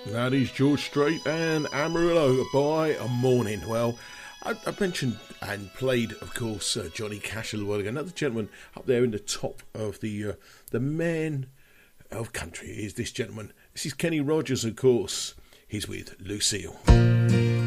That is George Strait and Amarillo by a Morning. Well, I mentioned and played, of course, Johnny Cash a little while ago. Another gentleman up there in the top of the man of country is this gentleman. This is Kenny Rogers, of course. He's with Lucille.